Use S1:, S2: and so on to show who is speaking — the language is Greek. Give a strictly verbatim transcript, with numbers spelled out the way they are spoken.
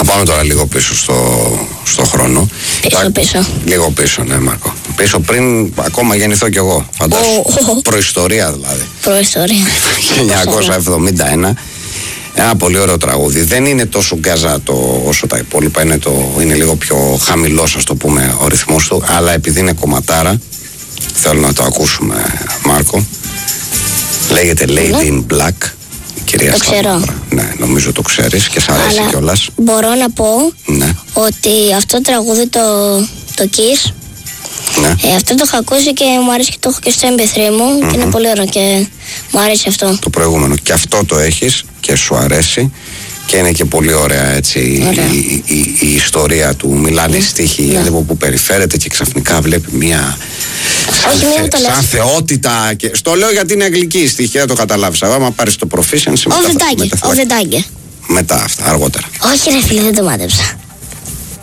S1: πάμε τώρα λίγο πίσω στο, στο χρόνο.
S2: Πίσω, πίσω.
S1: Λίγο πίσω, ναι, Μάρκο. Πίσω πριν ακόμα γεννηθώ κι εγώ. Φαντάσου.
S2: Oh, oh.
S1: Προϊστορία δηλαδή.
S2: Προϊστορία.
S1: χίλια εννιακόσια εβδομήντα ένα. Ένα πολύ ωραίο τραγούδι. Δεν είναι τόσο γκάζατο όσο τα υπόλοιπα. Είναι, το, είναι λίγο πιο χαμηλό, ας το πούμε, ο ρυθμός του. Αλλά επειδή είναι κομματάρα, θέλω να το ακούσουμε, Μάρκο. Λέγεται Lady in Black. Κυρία
S2: το ξέρω.
S1: Ναι, νομίζω το ξέρεις και σ' αρέσει κιόλας.
S2: Μπορώ να πω
S1: ναι.
S2: ότι αυτό το τραγούδι, το, το Kiss,
S1: ναι.
S2: ε, αυτό το έχω ακούσει και μου αρέσει και το έχω και στο εμ πι θρι μου mm-hmm. και είναι πολύ ωραίο και μου αρέσει αυτό.
S1: Το προηγούμενο. Και αυτό το έχεις και σου αρέσει και είναι και πολύ ωραία έτσι ωραία. Η, η, η, η ιστορία του. Μιλάνε mm. στίχοι yeah. από που περιφέρεται και ξαφνικά βλέπει μία σαν,
S2: Όχι,
S1: θε, σαν θεότητα. Και... Στο λέω γιατί είναι αγγλική η στίχη, δεν το καταλάβεις. Άμα πάρεις το proficiency
S2: μετά. Ο Βεντάγκε.
S1: Μετά αυτά, αργότερα.
S2: Όχι ρε φίλε, δεν το μάτεψα.